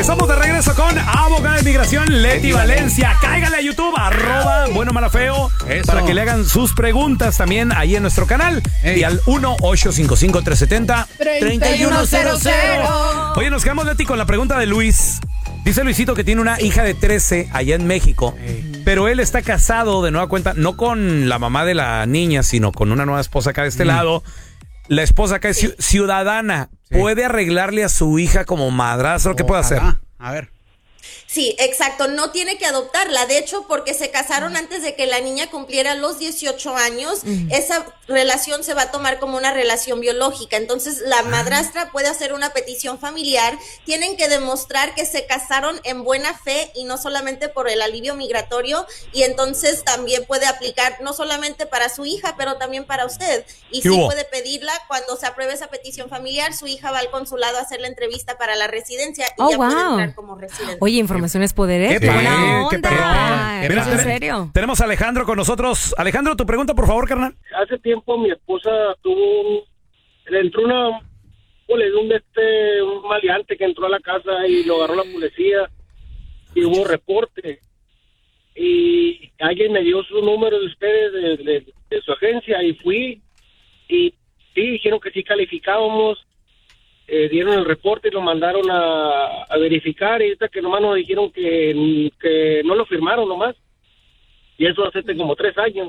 Estamos de regreso con abogada de inmigración Leti Valencia. Cáigale a YouTube, @buenomalafeo, para que le hagan sus preguntas también ahí en nuestro canal. Y al 1-855-370-3100. Oye, nos quedamos, Leti, con la pregunta de Luis. Dice Luisito que tiene una hija de 13 allá en México, pero él está casado de nueva cuenta, no con la mamá de la niña, sino con una nueva esposa acá de este lado. La esposa acá es ciudadana. ¿Puede arreglarle a su hija como madrastro? ¿Qué puede hacer? A ver. Sí, exacto, no tiene que adoptarla, de hecho, porque se casaron antes de que la niña cumpliera los 18 años, esa relación se va a tomar como una relación biológica, entonces la madrastra puede hacer una petición familiar, tienen que demostrar que se casaron en buena fe y no solamente por el alivio migratorio, y entonces también puede aplicar no solamente para su hija, pero también para usted, y sí puede pedirla, cuando se apruebe esa petición familiar, su hija va al consulado a hacer la entrevista para la residencia y ya puede entrar como residente. Oye, información es poder, ¿eh? ¡Qué buena onda! Mira, ¿En serio? Tenemos a Alejandro con nosotros. Alejandro, tu pregunta, por favor, carnal. Hace tiempo mi esposa le entró un maleante que entró a la casa y lo agarró la policía y hubo reporte. Y alguien me dio su número de ustedes, de su agencia, y fui y sí, dijeron que sí calificábamos. Dieron el reporte y lo mandaron a verificar, y ahorita que nomás nos dijeron que no lo firmaron nomás, y eso hace como 3 años.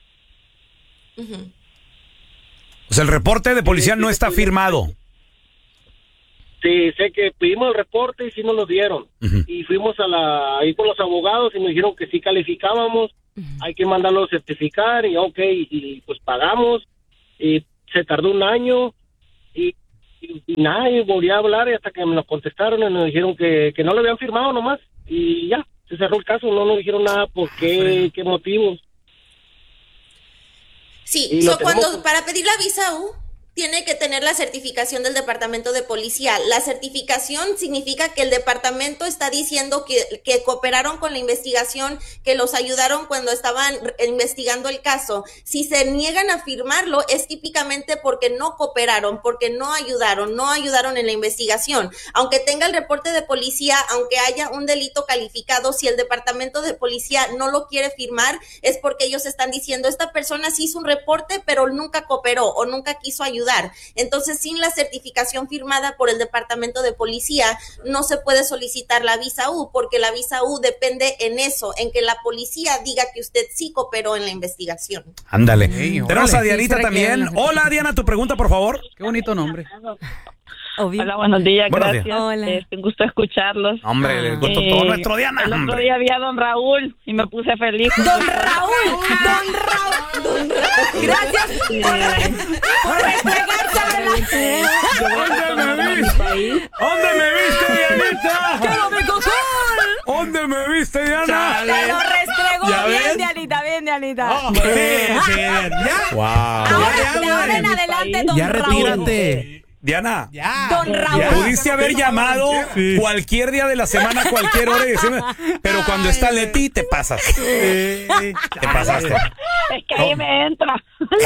O sea, el reporte de policía no está firmado. Sí, sé que pedimos el reporte y sí nos lo dieron. Y fuimos ahí con los abogados y nos dijeron que sí calificábamos, hay que mandarlo a certificar, y y pues pagamos, y se tardó 1 año, y nada, y volví a hablar, y hasta que me lo contestaron y nos dijeron que no lo habían firmado nomás, y ya, se cerró el caso, no nos dijeron nada por qué motivos. Sí, para pedir la visa U, tiene que tener la certificación del Departamento de Policía. La certificación significa que el departamento está diciendo que cooperaron con la investigación, que los ayudaron cuando estaban investigando el caso. Si se niegan a firmarlo, es típicamente porque no cooperaron, porque no ayudaron en la investigación. Aunque tenga el reporte de policía, aunque haya un delito calificado, si el Departamento de Policía no lo quiere firmar, es porque ellos están diciendo, esta persona sí hizo un reporte, pero nunca cooperó o nunca quiso ayudar. Entonces, sin la certificación firmada por el Departamento de Policía, no se puede solicitar la visa U, porque la visa U depende en eso, en que la policía diga que usted sí cooperó en la investigación. Ándale. Tenemos a Dianita también. Hola, Diana, tu pregunta, por favor. Qué bonito nombre. Hola, buenos días, gracias. Hola. Un gusto escucharlos. Hombre, el gusto todo nuestro, Diana. El otro día vi a don Raúl y me puse feliz. ¡Don Raúl! Gracias por restregársela. ¿Dónde me viste, Dianita? ¿Dónde me viste, Diana? Te lo restregó bien, Dianita. Oh, sí, ya. Wow. Ahora en adelante, don Ya Raúl. retírate. Diana, Don Raúl. pudiste haber llamado cualquier día de la semana, cualquier hora y decirme, pero cuando está Leti, te pasas. Te pasaste. Es que ahí me entra.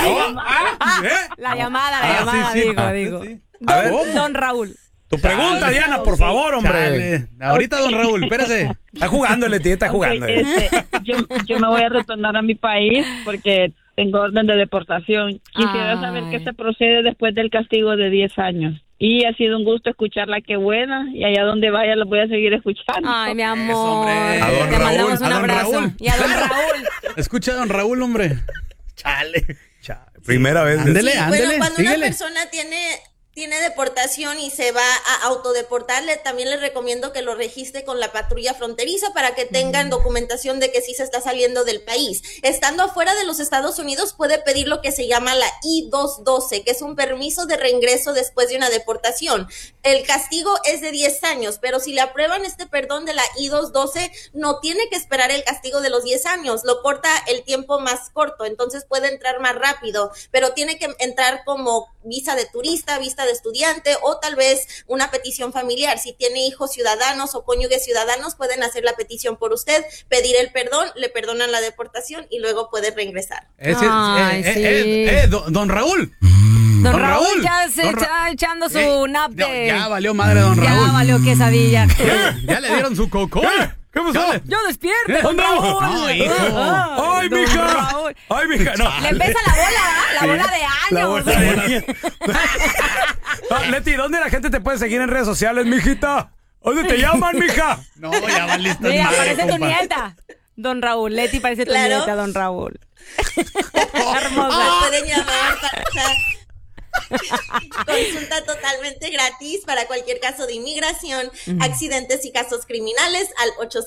La llamada, digo. A ver. Don Raúl. Tu pregunta, Diana, por favor, hombre. Chale. Ahorita, don Raúl, espérese. Está jugando, Leti, está jugando. Yo me voy a retornar a mi país porque tengo orden de deportación. Quisiera saber qué se procede después del castigo de 10 años. Y ha sido un gusto escucharla, qué buena. Y allá donde vaya los voy a seguir escuchando. Ay, mi amor. A don Te Raúl, mandamos un a don abrazo. Raúl. Y a don Raúl. Escucha a don Raúl, hombre. Chale. Primera vez. Ándele, Bueno, cuando síguele. una persona tiene deportación y se va a autodeportarle, también les recomiendo que lo registre con la patrulla fronteriza para que tengan documentación de que sí se está saliendo del país. Estando afuera de los Estados Unidos puede pedir lo que se llama la I-212, que es un permiso de reingreso después de una deportación. El castigo es de 10 años, pero si le aprueban este perdón de la I-212, no tiene que esperar el castigo de los 10 años, lo corta el tiempo más corto, entonces puede entrar más rápido, pero tiene que entrar como visa de turista, visa de estudiante o tal vez una petición familiar. Si tiene hijos ciudadanos o cónyuges ciudadanos, pueden hacer la petición por usted, pedir el perdón, le perdonan la deportación y luego puede reingresar. Don Raúl. Don Raúl ya se está echando su nap de... Ya valió madre, don Raúl. Ya valió quesadilla. Ya le dieron su coco. ¿Qué pasó? ¡Yo despierte, don ¿Dónde? Raúl! No, hijo. ¡Ay, Don mija! Raúl. ¡Ay, mija! No. Le empieza la bola, ¿verdad? La bola de años. La bola de No, Leti, ¿dónde la gente te puede seguir en redes sociales, mijita? ¿Dónde te llaman, mija? No, ya valiste Mira, madre, parece tu compa. nieta. Don Raúl, Leti parece tu Claro. nieta, don Raúl. Me Hermosa. pueden llamar para consulta totalmente gratis para cualquier caso de inmigración, accidentes y casos criminales al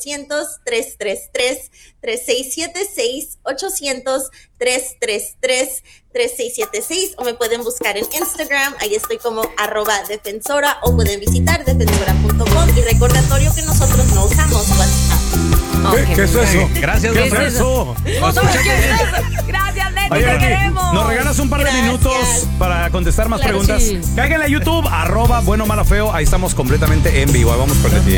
800-333-3676, 800-333-3676, o me pueden buscar en Instagram, ahí estoy como @defensora, o pueden visitar defensora.com. Y recordatorio que nosotros no usamos WhatsApp. ¿Qué es eso? Gracias, ¿Qué don es Raúl. eso? No sabes qué es eso. Gracias, Leti, Oye, te Leti, queremos. ¿nos regalas un par de Gracias. minutos para contestar más Claro, preguntas? sí. Cáiganle a YouTube, @bueno, malo, feo. Ahí estamos completamente en vivo. Ahí vamos con Leti.